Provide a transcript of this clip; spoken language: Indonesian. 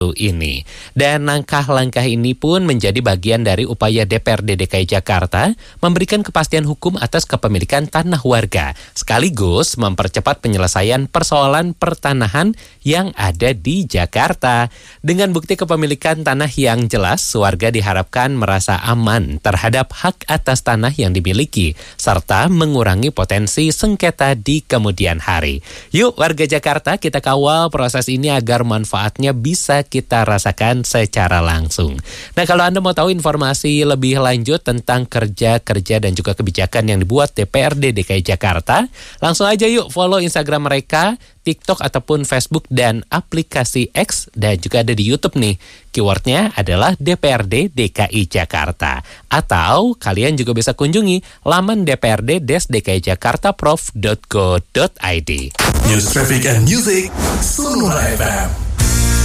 ini. Dan langkah-langkah ini pun menjadi bagian dari upaya DPRD DKI Jakarta memberikan kepastian hukum atas kepemilikan tanah warga, sekaligus mempercepat penyelesaian persoalan pertanahan yang ada di Jakarta. Dengan bukti kepemilikan tanah yang jelas, warga diharapkan merasa aman terhadap hak atas tanah yang dimiliki, serta mengurangi potensi sengketa di kemudian hari. Yuk warga Jakarta, kita kawal proses ini agar manfaatnya bisa kita rasakan secara langsung. Nah, kalau Anda mau tahu informasi lebih lanjut tentang kerja-kerja dan juga kebijakan yang dibuat DPRD DKI Jakarta, langsung aja yuk follow Instagram mereka, TikTok ataupun Facebook dan aplikasi X, dan juga ada di YouTube nih. Keywordnya adalah DPRD DKI Jakarta. Atau kalian juga bisa kunjungi laman dprd-dkijakartaprof.go.id. News, traffic and music, Sonora FM.